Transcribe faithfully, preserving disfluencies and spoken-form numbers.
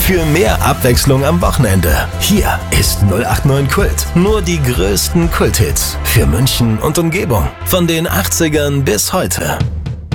für mehr Abwechslung am Wochenende. Hier ist null acht neun Kult. Nur die größten Kulthits für München und Umgebung. Von den achtzigern bis heute.